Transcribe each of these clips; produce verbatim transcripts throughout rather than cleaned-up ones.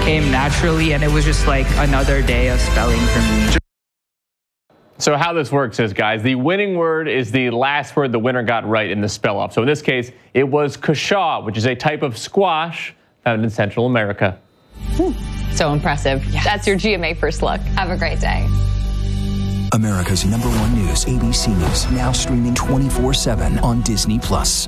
came naturally, and it was just like another day of spelling for me. So how this works is, guys, the winning word is the last word the winner got right in the spell-off. So in this case, it was kashaw, which is a type of squash found in Central America. So impressive. Yes. That's your G M A First Look. Have a great day. America's number one news, A B C News, now streaming twenty-four seven on Disney Plus.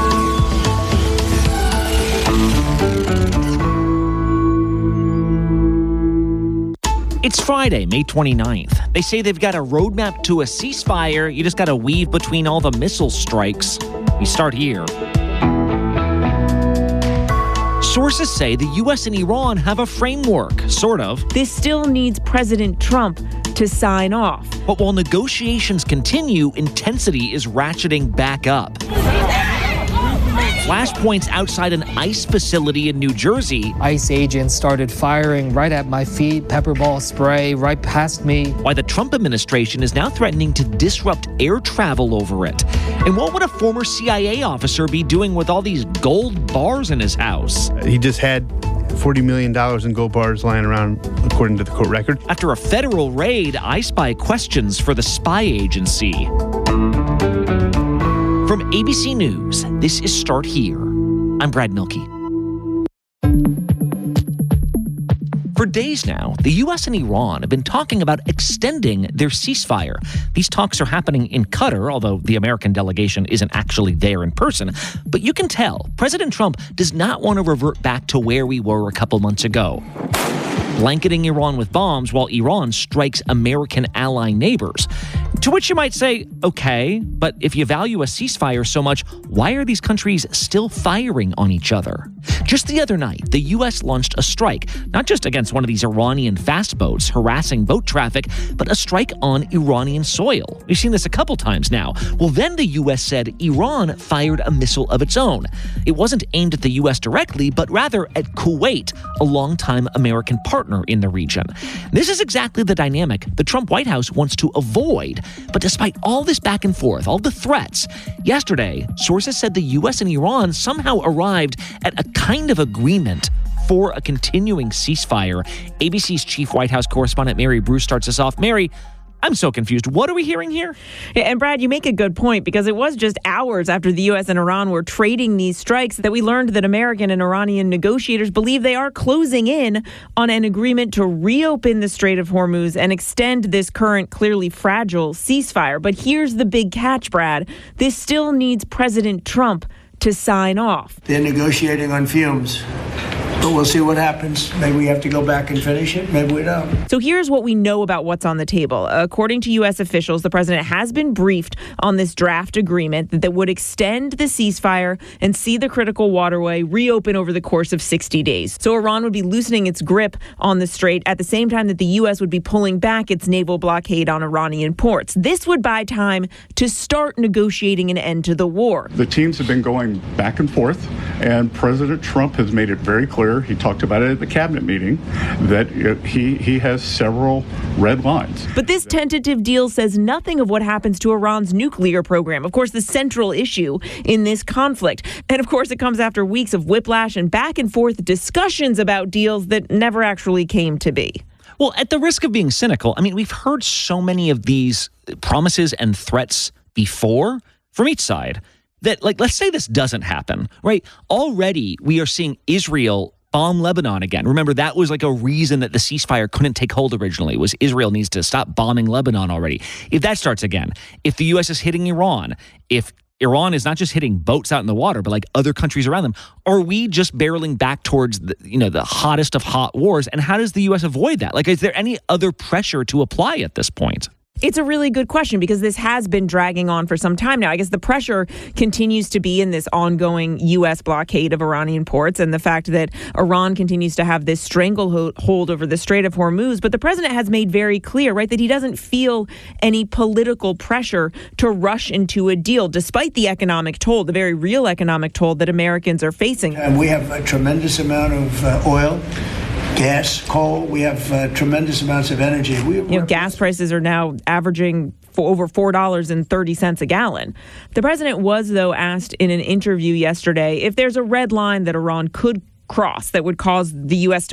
It's Friday, May twenty-ninth. They say they've got a roadmap to a ceasefire. You just got to weave between all the missile strikes. We start here. Sources say the U S and Iran have a framework, sort of. This still needs President Trump to sign off. But while negotiations continue, intensity is ratcheting back up. Flashpoints outside an ICE facility in New Jersey. ICE agents started firing right at my feet, pepper ball spray right past me. Why the Trump administration is now threatening to disrupt air travel over it. And what would a former C I A officer be doing with all these gold bars in his house? He just had forty million dollars in gold bars lying around, according to the court record. After a federal raid, I Spy questions for the spy agency. From A B C News, this is Start Here. I'm Brad Milkey. For days now, the U S and Iran have been talking about extending their ceasefire. These talks are happening in Qatar, although the American delegation isn't actually there in person. But you can tell President Trump does not want to revert back to where we were a couple months ago, blanketing Iran with bombs while Iran strikes American ally neighbors. To which you might say, okay, but if you value a ceasefire so much, why are these countries still firing on each other? Just the other night, the U S launched a strike, not just against one of these Iranian fast boats harassing boat traffic, but a strike on Iranian soil. We've seen this a couple times now. Well, then the U S said Iran fired a missile of its own. It wasn't aimed at the U S directly, but rather at Kuwait, a longtime American partner in the region. This is exactly the dynamic the Trump White House wants to avoid. But despite all this back and forth, all the threats, yesterday, sources said the U S and Iran somehow arrived at a kind of agreement for a continuing ceasefire. A B C's chief White House correspondent Mary Bruce starts us off. Mary, I'm so confused. What are we hearing here? Yeah, and Brad, you make a good point, because it was just hours after the U S and Iran were trading these strikes that we learned that American and Iranian negotiators believe they are closing in on an agreement to reopen the Strait of Hormuz and extend this current clearly fragile ceasefire. But here's the big catch, Brad. This still needs President Trump to sign off. They're negotiating on fumes. But we'll see what happens. Maybe we have to go back and finish it. Maybe we don't. So here's what we know about what's on the table. According to U S officials, the president has been briefed on this draft agreement that, that would extend the ceasefire and see the critical waterway reopen over the course of sixty days. So Iran would be loosening its grip on the strait at the same time that the U S would be pulling back its naval blockade on Iranian ports. This would buy time to start negotiating an end to the war. The teams have been going back and forth, and President Trump has made it very clear. He talked about it at the cabinet meeting, that he, he has several red lines. But this tentative deal says nothing of what happens to Iran's nuclear program. Of course, the central issue in this conflict. And of course, it comes after weeks of whiplash and back and forth discussions about deals that never actually came to be. Well, at the risk of being cynical, I mean, we've heard so many of these promises and threats before from each side that, like, let's say this doesn't happen, right? Already we are seeing Israel bomb Lebanon again. Remember, that was like a reason that the ceasefire couldn't take hold originally, was Israel needs to stop bombing Lebanon already. If that starts again, if the U S is hitting Iran, if Iran is not just hitting boats out in the water, but like other countries around them, are we just barreling back towards the, you know, the hottest of hot wars? And how does the U S avoid that? Like, is there any other pressure to apply at this point? It's a really good question, because this has been dragging on for some time now. I guess the pressure continues to be in this ongoing U S blockade of Iranian ports and the fact that Iran continues to have this stranglehold over the Strait of Hormuz. But the president has made very clear, right, that he doesn't feel any political pressure to rush into a deal, despite the economic toll, the very real economic toll that Americans are facing. And we have a tremendous amount of uh, oil, gas, coal. We have uh, tremendous amounts of energy. We, you know, gas prices are now averaging for over four dollars and thirty cents a gallon. The president was, though, asked in an interview yesterday if there's a red line that Iran could cross that would cause the U S to